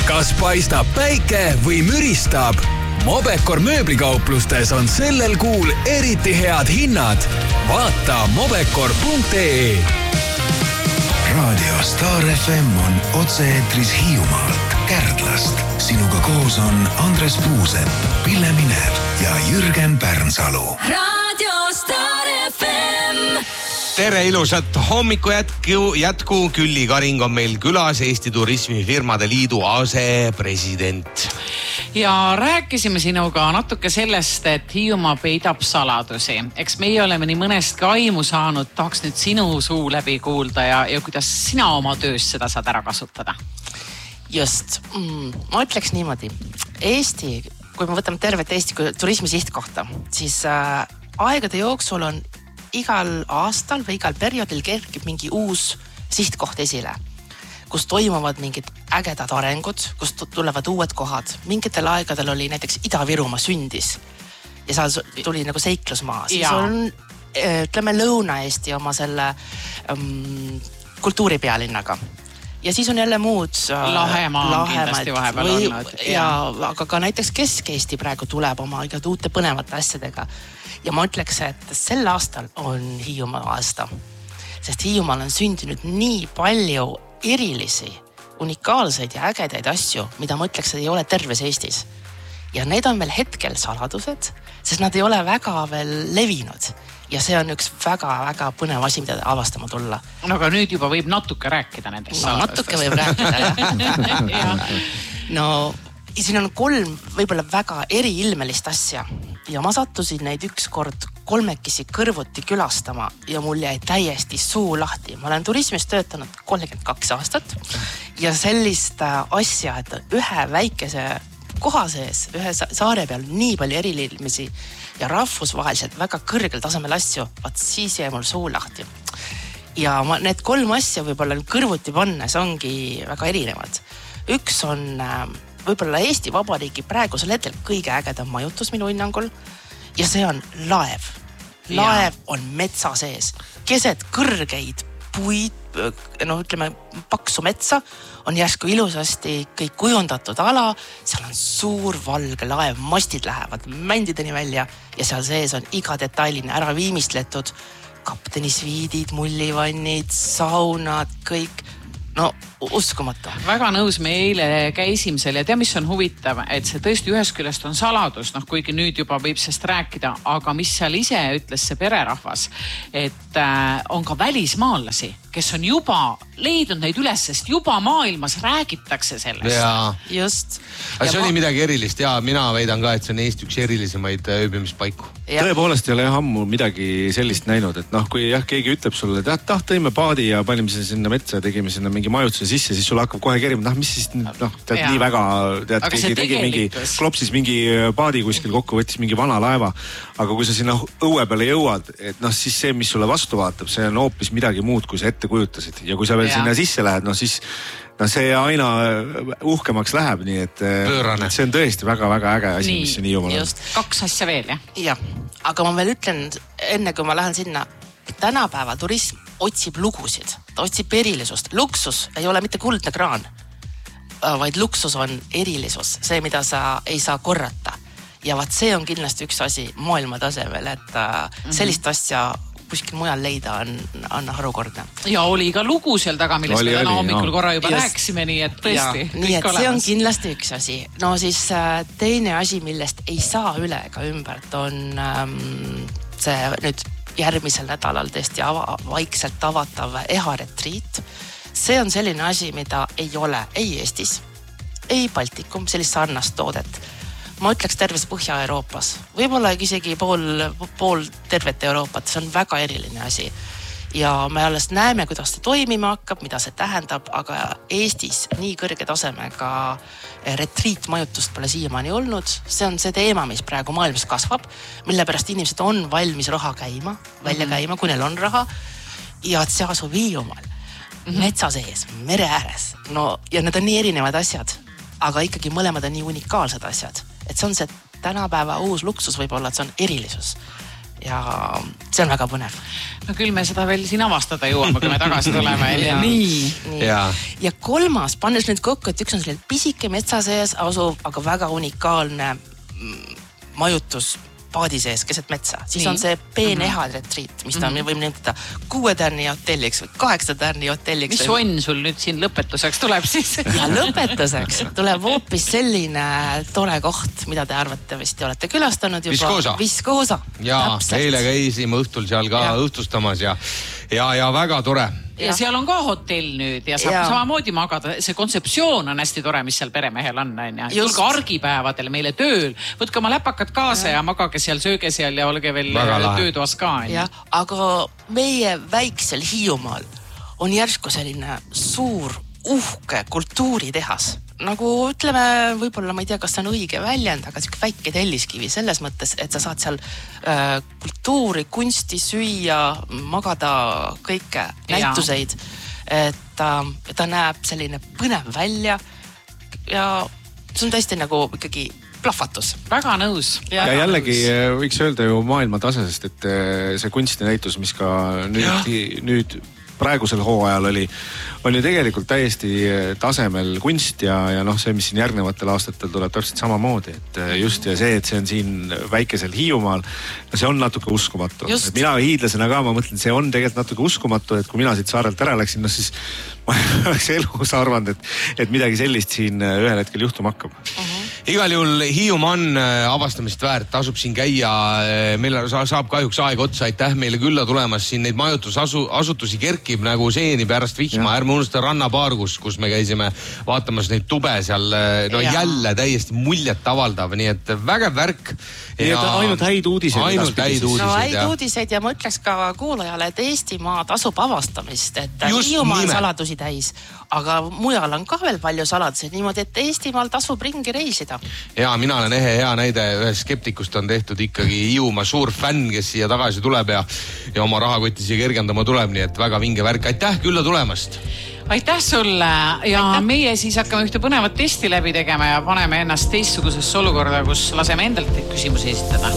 Kas paistab päike või müristab? Mobekor mööblikauplustes on sellel kuul eriti head hinnad. Vaata mobekor.ee. Raadio Star FM on otse-eetris Hiiumaalt, Kärdlast. Sinuga koos on Andres Puusepp, Pille Minev ja Jürgen Pärnsalu. Raadio Star FM. Tere, ilusat hommiku jätku. Külli Karing on meil külas, Eesti Turismifirmade Liidu asepresident. Ja rääkisime sinuga natuke sellest, et Hiiumaa peidab saladusi. Eks meie oleme nii mõnestki aimu saanud, tahaks nüüd sinu suu läbi kuulda ja kuidas sina oma töös seda saad ära kasutada? Just, ma ütleks niimoodi. Eesti, kui me võtame tervet Eesti turismi sihtkohta, siis aegade jooksul on igal aastal või igal perioodil kerkib mingi uus sihtkoht esile, kus toimuvad mingid ägedad arengud, kus tulevad uued kohad. Mingitel aegadel oli näiteks Ida-Virumaa sündis ja seal tuli nagu seiklusmaa. Siis on, ütleme, Lõuna-Eesti oma selle kultuuripealinnaga. Ja siis on jälle muud Lahemaa on kindlasti vahepeal olnud. Aga ka näiteks Kesk-Eesti praegu tuleb oma uute põnevate asjadega. Ja ma ütleks, et sel aastal on Hiiumaa aasta, sest Hiiumaal on sündinud nii palju erilisi, unikaalseid ja ägedaid asju, mida ma ütleks, et ei ole terves Eestis. Ja need on veel hetkel saladused, sest nad ei ole väga veel levinud. Ja see on üks väga-väga põnev asi, mida avastama tulla. No aga nüüd juba võib natuke rääkida nendest saladustest. Natuke võib rääkida, jah. No, siin on 3 võib-olla väga eriilmelist asja. Ja ma sattusin neid ükskord 3 kõrvuti külastama ja mul jäi täiesti suu lahti. Ma olen turismis töötanud 32 aastat ja sellist asja, et ühe väikese koha sees, ühe saare peal nii palju eriilmisi ja rahvusvaheliselt väga kõrgel tasemel asju, vaat siis jäi mul suu lahti. Ja need 3 asja võib-olla kõrvuti pannes ongi väga erinevad. Üks on võib-olla Eesti Vabariigi praegusel hetkel kõige ägedam majutus minu hinnangul ja see on laev. Laev on metsa sees. Keset kõrgeid puid, ütleme paksu metsa, on järsku ilusasti kõik kujundatud ala, seal on suur valge laev, mastid lähevad mändideni välja ja seal sees on iga detailini ära viimistletud, kaptenisviidid, mullivannid, saunad, kõik. No, uskumatu. Väga nõus, me eile käisime seal ja tea, mis on huvitav, et see tõesti ühest küljest on saladus, kuigi nüüd juba võib sest rääkida, aga mis seal ise ütles see pererahvas, et on ka välismaalasi, kes on juba leidnud neid üles, sest juba maailmas räägitakse sellest. Jaa. Just. Aga see oli midagi erilist ja mina väidan ka, et see on Eesti üks erilisemaid ööbimispaiku. Tõepoolest ei ole ammu midagi sellist näinud, et kui keegi ütleb sulle, et tõime paadi ja panime sinna metsa ja tegime sinna mingi majutuse sisse, siis sulle hakkab kohe kerima, mis siis, tead nii väga, keegi tegi mingi, klopsis mingi paadi kuskil kokku, võttis mingi vana laeva, aga kui sa sinna õue peale jõuad, et siis see, mis sulle vastu vaatab, see on hoopis midagi muud, kui sa ette kujutasid. Ja kui sa veel sinna sisse lähed, siis see aina uhkemaks läheb, nii et see on tõesti väga-väga äge asi, mis see nii jumal on. 2 asja veel, jah? Jah, aga ma veel ütlen, enne kui ma lähen sinna, tänapäeva turism otsib lugusid, ta otsib erilisust. Luksus ei ole mitte kuldne kraan, vaid luksus on erilisus, see, mida sa ei saa korrata. Ja vaat see on kindlasti üks asi maailma tasemel, et sellist asja kuskil mujal leida on harukordne. Ja oli ka lugu seal taga, millest me täna hommikul korra juba rääksime, nii et tõesti. Nii et see on kindlasti üks asi. No siis teine asi, millest ei saa üle ega ümbert, on see nüüd järgmisel nädalal tõesti vaikselt avatav EHA-retriit. See on selline asi, mida ei ole ei Eestis, ei Baltikum, sellist sarnast toodet. Ma ütleks terves Põhja-Euroopas, võib-olla isegi pool tervet Euroopat, see on väga eriline asi. Ja me alles näeme, kuidas see toimima hakkab, mida see tähendab, aga Eestis nii kõrge tasemega retriitmajutust pole siiamaani olnud. See on see teema, mis praegu maailmas kasvab, mille pärast inimesed on valmis raha käima, välja käima, kui neil on raha. Ja et see asub Hiiumaal, metsa sees, mere ääres. No, ja need on nii erinevad asjad, aga ikkagi mõlemad on nii unikaalsed asjad. Et see on see tänapäeva uus luksus võib-olla, et see on erilisus. ja see on väga põnev. No küll me seda veel siin avastada jõuame, kui me tagasi tuleme. Nii. Ja kolmas, pannes nüüd kokku, et üks on selline pisike metsa sees asuv, aga väga unikaalne majutus paadi sees keset metsa. Siis on see peenehad retriit, mis ta võime nimetada 6 tärni hotelliks või 8 tärni hotelliks. Mis on sul nüüd siin lõpetuseks tuleb siis? Ja lõpetuseks tuleb hoopis selline tore koht, mida te arvatavasti olete külastanud juba. Viskoosa. Ja eile käisime õhtul seal ka õhtustamas ja väga tore. Ja seal on ka hotell nüüd ja saab samamoodi magada. See kontseptsioon on hästi tore, mis seal peremehel on. Tulge argipäevadel meile tööl. Võtke oma läpakad kaasa ja magage seal, sööge seal ja olge veel töötoas ka. Aga meie väiksel Hiiumaal on järsku selline suur, uhke kultuuritehas. Nagu ütleme, võib-olla ma ei tea, kas see on õige väljend, aga siuke väike telliskivi selles mõttes, et sa saad seal kultuuri, kunsti süüa, magada kõike näituseid. Et ta näeb selline põnev välja ja see on tõesti nagu ikkagi plahvatus. Väga nõus. Ja jällegi võiks öelda ju maailma tasesest, et see kunstinäitus, mis ka nüüd praegusel hooajal on ju tegelikult täiesti tasemel kunst ja see, mis siin järgnevatel aastatel tuleb täpselt samamoodi, et just ja see, et see on siin väikesel Hiiumaal, see on natuke uskumatu. Mina hiidlasena ka, ma mõtlen, see on tegelikult natuke uskumatu, et kui mina siit saarelt ära läksin, siis ma oleks elus arvanud, et midagi sellist siin ühel hetkel juhtuma hakkab. Igal juhul Hiiumaa on avastamist väärt, tasub siin käia. Meil saab kahjuks aeg otsa, aitäh meile külla tulemas. Siin neid majutusasutusi kerkib nagu seeni pärast vihma. Ärme unusta rannapaar, kus me käisime vaatamas neid tube seal. Jälle täiesti muljet avaldav, nii et vägev värk. Ainult häid uudiseid. Häid uudiseid ja ma ütleks ka kuulajale, et Eestimaa tasub avastamist, et Hiiumaa on saladusi täis, aga mujal on ka veel palju saladusi, niimoodi, et Eestimaal tasub ringi reisida. Ja mina olen hea näide, ühes skeptikust on tehtud ikkagi Hiiumaa suur fänn, kes siia tagasi tuleb ja oma rahakotti siia kergendama tuleb, nii et väga vinge värk. Aitäh külla tulemast! Aitäh sulle ja meie siis hakkame ühte põnevat testi läbi tegema ja paneme ennast teistsugusesse olukorda, kus laseme endalt küsimusi esitada.